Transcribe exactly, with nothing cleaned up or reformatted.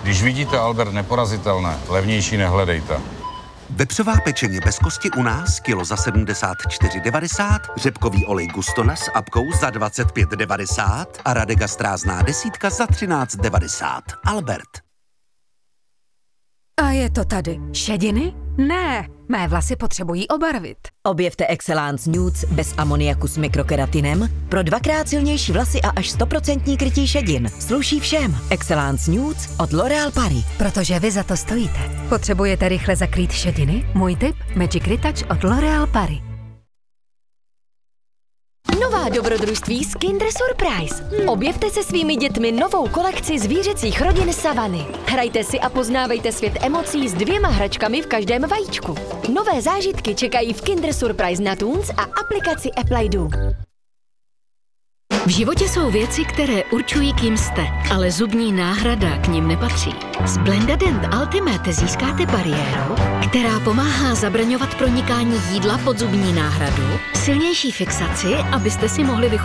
Když vidíte Albert neporazitelné, levnější nehledejte. Vepřová pečeně bez kosti u nás kilo za sedmdesát čtyři devadesát, řepkový olej Gustona s apkou za dvacet pět devadesát a Radega strázná desítka za třináct devadesát. Albert. A je to tady. Šediny? Ne, mé vlasy potřebují obarvit. Objevte Excellence Nudes bez amoniaku s mikrokeratinem pro dvakrát silnější vlasy a až sto procent krytí šedin. Sluší všem. Excellence Nudes od L'Oréal Paris. Protože vy za to stojíte. Potřebujete rychle zakrýt šediny? Můj tip? Magic Retouch od L'Oréal Paris. Nová dobrodružství z Kinder Surprise. Objevte se svými dětmi novou kolekci zvířecích rodin Savany. Hrajte si a poznávejte svět emocí s dvěma hračkami v každém vajíčku. Nové zážitky čekají v Kinder Surprise na Toons a aplikaci Apple I D O. V životě jsou věci, které určují, kým jste, ale zubní náhrada k nim nepatří. S Blendadent Ultimate získáte bariéru, která pomáhá zabraňovat pronikání jídla pod zubní náhradu, silnější fixaci, abyste si mohli vychutnat